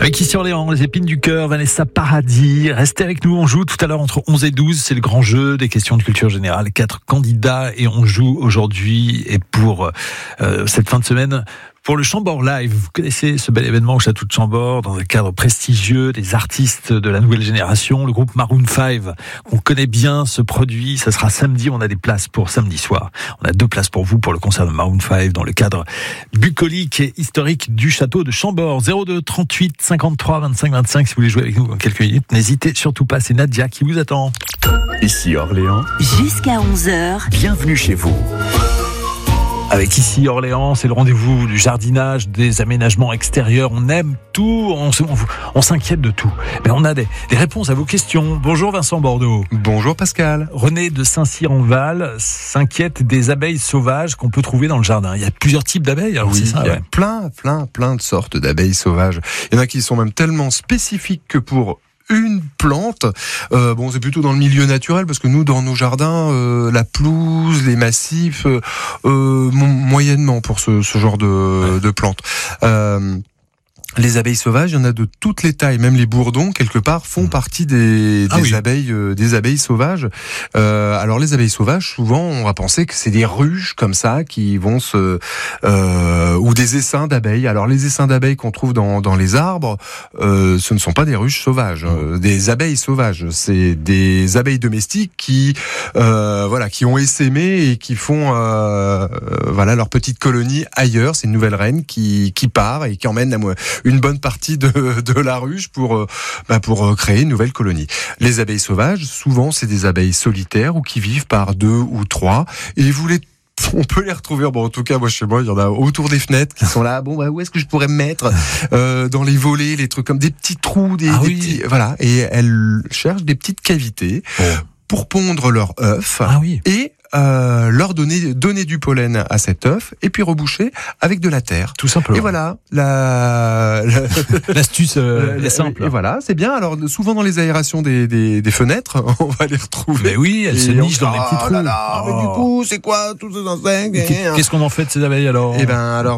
Avec ici Orléans, les épines du cœur, Vanessa Paradis. Restez avec nous, on joue tout à l'heure entre 11 et 12. C'est le grand jeu des questions de culture générale. 4 candidats et on joue aujourd'hui et pour cette fin de semaine pour le Chambord Live. Vous connaissez ce bel événement au Château de Chambord dans un cadre prestigieux, des artistes de la nouvelle génération, le groupe Maroon 5. On connaît bien ce produit, ça sera samedi, on a des places pour samedi soir. On a 2 places pour vous pour le concert de Maroon 5 dans le cadre bucolique et historique du Château de Chambord. 02 38 53 25 25 si vous voulez jouer avec nous dans quelques minutes. N'hésitez surtout pas, c'est Nadia qui vous attend. Ici Orléans, jusqu'à 11h. bienvenue chez vous. Avec ici Orléans, c'est le rendez-vous du jardinage, des aménagements extérieurs. On aime tout, on s'inquiète de tout. Mais on a des réponses à vos questions. Bonjour Vincent Bordeaux. Bonjour Pascal. René de Saint-Cyr-en-Val s'inquiète des abeilles sauvages qu'on peut trouver dans le jardin. Il y a plusieurs types d'abeilles, alors Oui, c'est ça, il y a ouais. plein de sortes d'abeilles sauvages. Il y en a qui sont même tellement spécifiques que pour une plante, c'est plutôt dans le milieu naturel parce que nous, dans nos jardins, la pelouse, les massifs, moyennement pour ce genre de plantes. Les abeilles sauvages, il y en a de toutes les tailles, même les bourdons quelque part font partie des abeilles sauvages. Alors les abeilles sauvages, souvent on va penser que c'est des ruches comme ça qui vont ou des essaims d'abeilles. Alors les essaims d'abeilles qu'on trouve dans les arbres, ce ne sont pas des ruches sauvages, des abeilles sauvages. C'est des abeilles domestiques qui ont essaimé et qui font leur petite colonie ailleurs. C'est une nouvelle reine qui part et qui emmène une bonne partie de la ruche pour créer une nouvelle colonie. Les abeilles sauvages, souvent, c'est des abeilles solitaires ou qui vivent par 2 ou 3. Et on peut les retrouver, en tout cas, moi, chez moi, il y en a autour des fenêtres qui sont là. Où est-ce que je pourrais me mettre? Dans les volets, les trucs comme des petits trous, des petits, voilà. Et elles cherchent des petites cavités pour pondre leurs œufs. Et leur donner du pollen à cet œuf et puis reboucher avec de la terre. Tout simplement. Et voilà, l'astuce est simple. Et voilà, c'est bien. Alors souvent dans les aérations des fenêtres, on va les retrouver. Mais oui, elles se nichent dans les petits trous. Mais du coup, c'est quoi tous ces insectes? Qu'est-ce qu'on en fait de ces abeilles alors? Eh ben alors